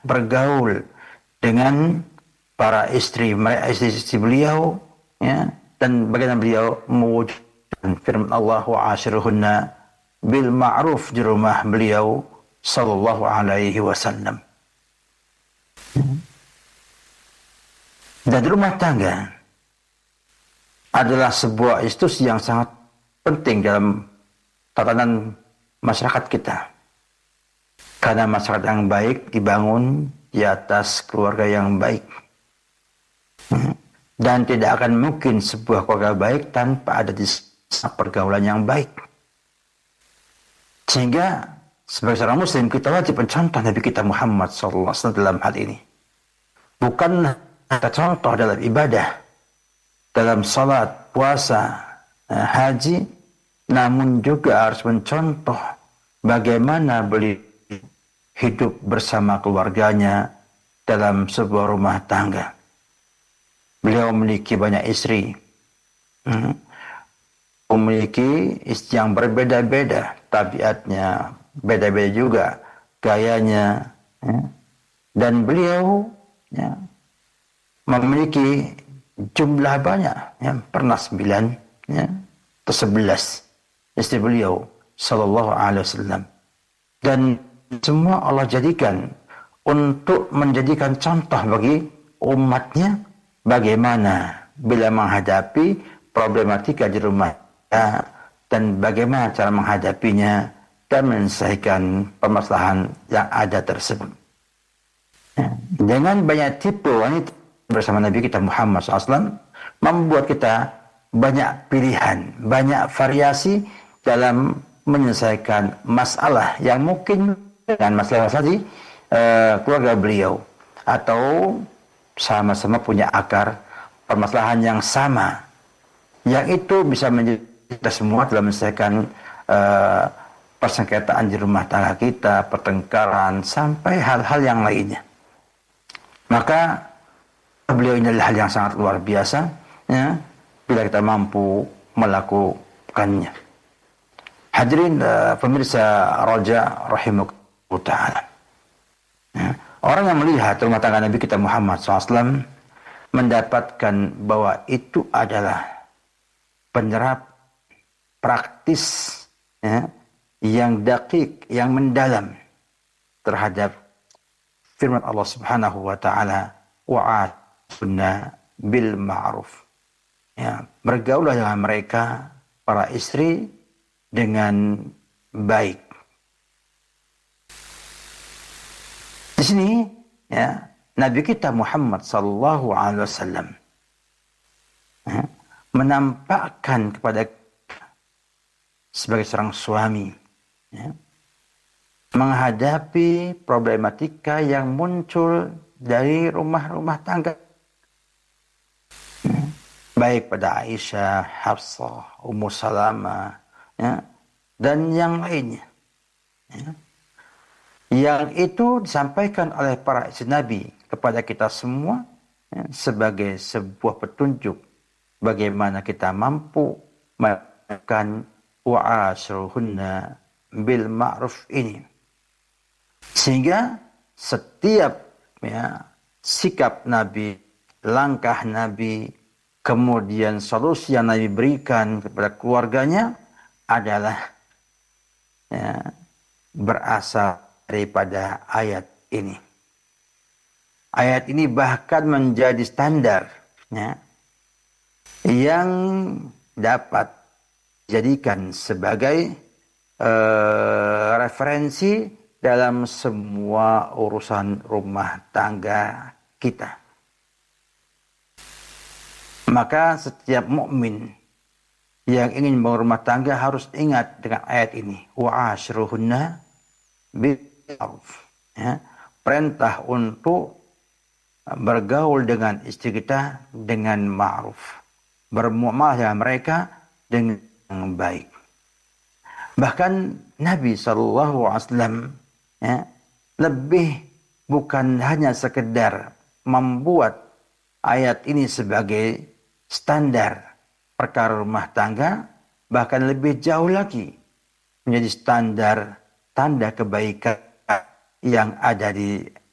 bergaul dengan para istri beliau, ya, dan bagaimana beliau mewujudkan firman Allah wa ashiruhunna bil ma'ruf di rumah beliau sallallahu alaihi wasallam. Dan rumah tangga adalah sebuah institusi yang sangat penting dalam tatanan masyarakat kita. Karena masyarakat yang baik dibangun di atas keluarga yang baik. Dan tidak akan mungkin sebuah keluarga baik tanpa ada pergaulan yang baik. Sehingga sebagai seorang muslim kita wajib mencontoh Nabi kita Muhammad SAW dalam hal ini. Bukan kita contoh dalam ibadah, dalam salat, puasa, haji, namun juga harus mencontoh bagaimana beliau hidup bersama keluarganya dalam sebuah rumah tangga. Beliau memiliki banyak istri, memiliki istri yang berbeda-beda, tabiatnya beda-beda juga, gayanya, dan beliau memiliki jumlah banyak, pernah 9 atau 11 istri beliau sallallahu alaihi wasallam, dan semua Allah jadikan untuk menjadikan contoh bagi umatnya bagaimana bila menghadapi problematika di rumah dan bagaimana cara menghadapinya dan menyelesaikan permasalahan yang ada tersebut. Dengan banyak tipe wanita bersama Nabi kita Muhammad SAW membuat kita banyak pilihan, banyak variasi dalam menyelesaikan masalah yang mungkin dengan masalah tadi keluarga beliau atau sama-sama punya akar permasalahan yang sama, yang itu bisa menjadi kita semua dalam menyelesaikan persengketaan di rumah tangga kita, pertengkaran sampai hal-hal yang lainnya. Maka beliau ini adalah hal yang sangat luar biasa, ya, bila kita mampu melakukannya. Hadirin pemirsa Raja rahimakumullah ta'ala. Ya, orang yang melihat rumah tangga Nabi kita Muhammad SAW mendapatkan bahwa itu adalah penyerap praktis, ya, yang dakik, yang mendalam terhadap firman Allah Subhanahu wa taala, wa'atuna bil ma'ruf. Ya, bergaulah dengan mereka para istri dengan baik. Di sini, ya, Nabi kita Muhammad sallallahu alaihi wasallam menampakkan kepada sebagai seorang suami, ya, menghadapi problematika yang muncul dari rumah-rumah tangga, baik pada Aisyah, Hafsah, Ummu Salamah, ya, dan yang lainnya, ya, yang itu disampaikan oleh para istri Nabi kepada kita semua, ya, sebagai sebuah petunjuk bagaimana kita mampu melakukan wa'asruhunna bil ma'ruf ini, sehingga setiap, ya, sikap Nabi, langkah Nabi, kemudian solusi yang Nabi berikan kepada keluarganya adalah, ya, berasal daripada ayat ini. Ayat ini bahkan menjadi standar, ya, yang dapat dijadikan sebagai referensi dalam semua urusan rumah tangga kita. Maka setiap mukmin yang ingin berumah tangga harus ingat dengan ayat ini, wa'ashruhunna bil ma'ruf, ya, perintah untuk bergaul dengan istri kita dengan ma'ruf, bermuamalah dengan mereka dengan baik. Bahkan Nabi SAW, ya, lebih bukan hanya sekedar membuat ayat ini sebagai standar perkara rumah tangga, bahkan lebih jauh lagi menjadi standar tanda kebaikan yang ada di